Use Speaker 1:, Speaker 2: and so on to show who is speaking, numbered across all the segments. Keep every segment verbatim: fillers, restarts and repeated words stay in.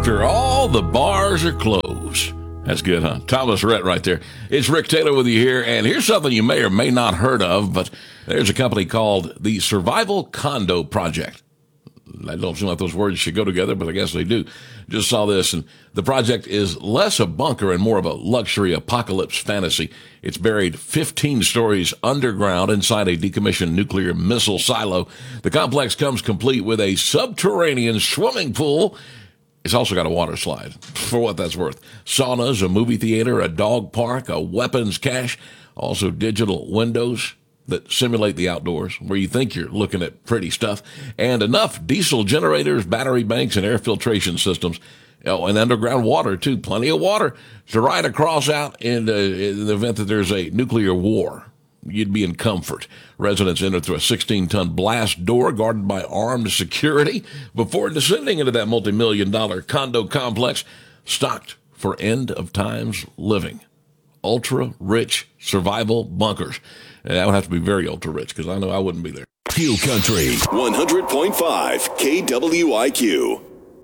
Speaker 1: after all the bars are closed. That's good, huh? Thomas Rhett right there. It's Rick Taylor with you here, and here's something you may or may not heard of, but there's a company called the Survival Condo Project. I don't seem like those words should go together, but I guess they do. Just saw this, and the project is less a bunker and more of a luxury apocalypse fantasy. It's buried fifteen stories underground inside a decommissioned nuclear missile silo. The complex comes complete with a subterranean swimming pool. It's also got a water slide, for what that's worth. Saunas, a movie theater, a dog park, a weapons cache, also digital windows that simulate the outdoors, where you think you're looking at pretty stuff, and enough diesel generators, battery banks, and air filtration systems. Oh, and underground water, too. Plenty of water to ride across out in, uh, in the event that there's a nuclear war. You'd be in comfort. Residents enter through a sixteen-ton blast door guarded by armed security before descending into that multi-million dollar condo complex stocked for end-of-times living. Ultra-rich survival bunkers. And that would have to be very ultra-rich, because I know I wouldn't be there.
Speaker 2: Q Country one hundred point five K W I Q.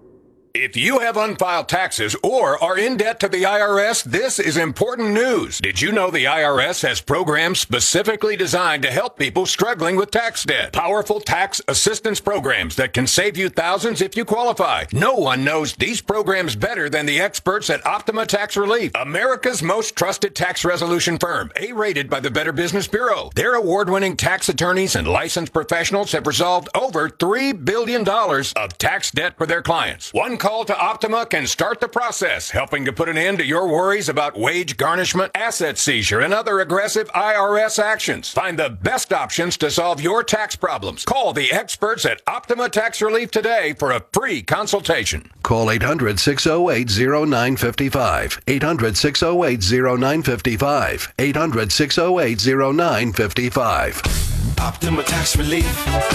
Speaker 3: If you have unfiled taxes or are in debt to the I R S, this is important news. Did you know the I R S has programs specifically designed to help people struggling with tax debt? Powerful tax assistance programs that can save you thousands if you qualify. No one knows these programs better than the experts at Optima Tax Relief, America's most trusted tax resolution firm, A-rated by the Better Business Bureau. Their award-winning tax attorneys and licensed professionals have resolved over three billion dollars of tax debt for their clients. One call to Optima can start the process, helping to put an end to your worries about wage garnishment, asset seizure, and other aggressive I R S actions. Find the best options to solve your tax problems. Call the experts at Optima Tax Relief today for a free consultation.
Speaker 4: Call eight hundred, six oh eight, oh nine five five. eight hundred, six oh eight, oh nine five five. eight hundred, six oh eight, oh nine five five.
Speaker 2: Optima Tax Relief.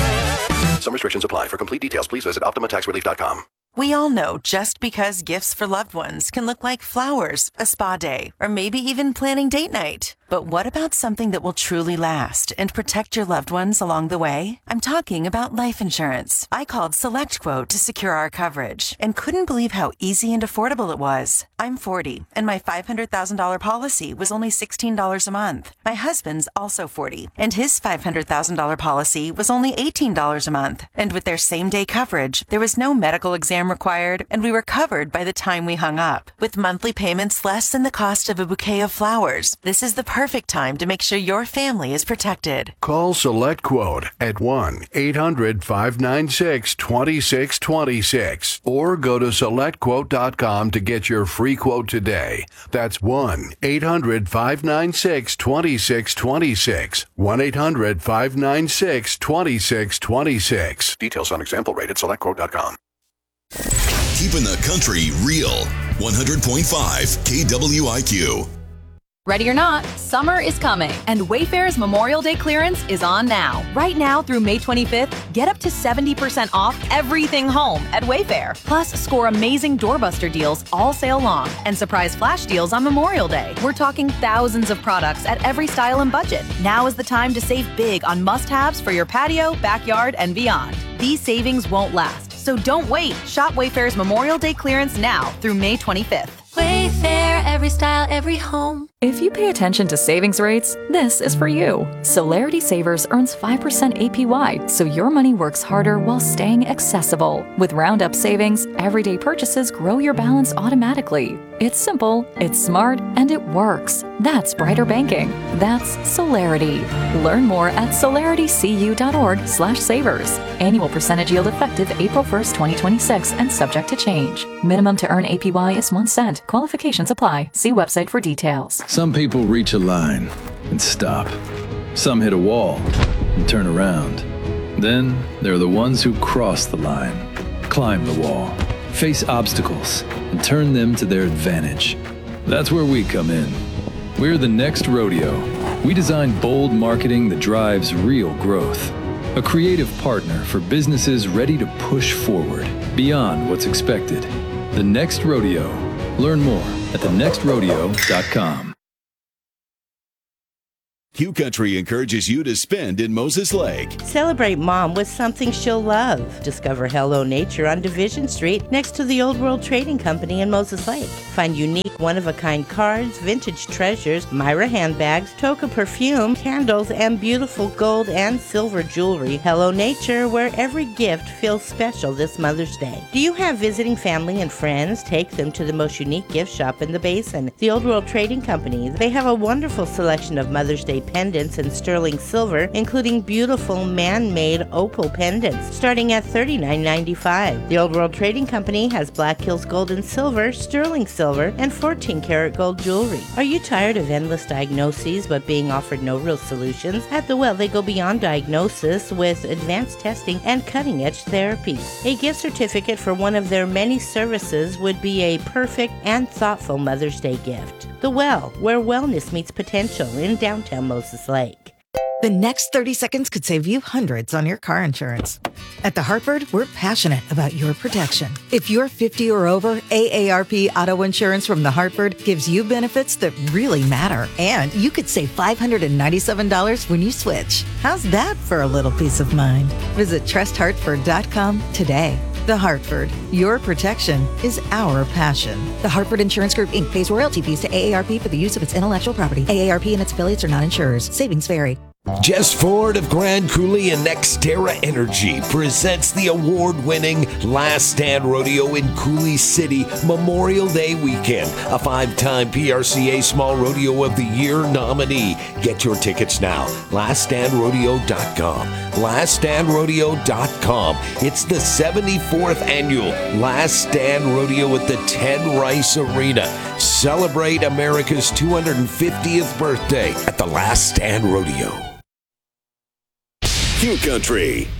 Speaker 4: Some restrictions apply. For complete details, please visit optima tax relief dot com.
Speaker 5: We all know just because gifts for loved ones can look like flowers, a spa day, or maybe even planning date night. But what about something that will truly last and protect your loved ones along the way? I'm talking about life insurance. I called SelectQuote to secure our coverage and couldn't believe how easy and affordable it was. I'm forty, and my five hundred thousand dollars policy was only sixteen dollars a month. My husband's also forty, and his five hundred thousand dollars policy was only eighteen dollars a month. And with their same-day coverage, there was no medical exam required, and we were covered by the time we hung up. With monthly payments less than the cost of a bouquet of flowers, this is the perfect time to make sure your family is protected.
Speaker 4: Call SelectQuote at one eight hundred, five nine six, two six two six or go to select quote dot com to get your free quote today. That's one eight hundred, five nine six, two six two six. one eight hundred, five nine six, two six two six. Details on example rate at select quote dot com.
Speaker 2: Keeping the country real. one hundred point five K W I Q.
Speaker 6: Ready or not, summer is coming, and Wayfair's Memorial Day clearance is on now. Right now through May twenty-fifth, get up to seventy percent off everything home at Wayfair. Plus, score amazing doorbuster deals all sale long and surprise flash deals on Memorial Day. We're talking thousands of products at every style and budget. Now is the time to save big on must-haves for your patio, backyard, and beyond. These savings won't last, so don't wait. Shop Wayfair's Memorial Day clearance now through May twenty-fifth.
Speaker 7: Wayfair, every style, every home.
Speaker 8: If you pay attention to savings rates, this is for you. Celerity Savers earns five percent A P Y, so your money works harder while staying accessible. With Roundup savings, everyday purchases grow your balance automatically. It's simple, it's smart, and it works. That's brighter banking. That's Celerity. Learn more at celeritycu.org slash savers. Annual percentage yield effective April first, twenty twenty-six, and subject to change. Minimum to earn A P Y is one cent. Qualifications apply. See website for details.
Speaker 9: Some people reach a line and stop. Some hit a wall and turn around. Then there are the ones who cross the line, climb the wall, face obstacles, and turn them to their advantage. That's where we come in. We're the Next Rodeo. We design bold marketing that drives real growth. A creative partner for businesses ready to push forward beyond what's expected. The Next Rodeo. Learn more at the next rodeo dot com.
Speaker 2: Hugh Country encourages you to spend in Moses Lake.
Speaker 10: Celebrate Mom with something she'll love. Discover Hello Nature on Division Street next to the Old World Trading Company in Moses Lake. Find unique one-of-a-kind cards, vintage treasures, Myra handbags, Toka perfume, candles, and beautiful gold and silver jewelry. Hello Nature, where every gift feels special this Mother's Day. Do you have visiting family and friends? Take them to the most unique gift shop in the Basin, the Old World Trading Company. They have a wonderful selection of Mother's Day pendants in sterling silver, including beautiful man-made opal pendants starting at thirty-nine ninety-five. The Old World Trading Company has Black Hills gold and silver, sterling silver, and fourteen karat gold jewelry. Are you tired of endless diagnoses but being offered no real solutions? At The Well, they go beyond diagnosis with advanced testing and cutting-edge therapies. A gift certificate for one of their many services would be a perfect and thoughtful Mother's Day gift. The Well, where wellness meets potential in downtown Moses Lake.
Speaker 11: The next thirty seconds could save you hundreds on your car insurance. At The Hartford, we're passionate about your protection. If you're fifty or over, A A R P Auto Insurance from The Hartford gives you benefits that really matter. And you could save five hundred ninety-seven dollars when you switch. How's that for a little peace of mind? Visit trust hartford dot com today. The Hartford, your protection is our passion. The Hartford Insurance Group, Incorporated pays royalty fees to A A R P for the use of its intellectual property. A A R P and its affiliates are not insurers. Savings vary.
Speaker 12: Jess Ford of Grand Coulee and NextEra Energy presents the award-winning Last Stand Rodeo in Coulee City Memorial Day weekend, a five-time P R C A Small Rodeo of the Year nominee. Get your tickets now. last stand rodeo dot com. last stand rodeo dot com. It's the seventy-fourth annual Last Stand Rodeo at the Ted Rice Arena. Celebrate America's two hundred fiftieth birthday at the Last Stand Rodeo.
Speaker 2: Hugh Country.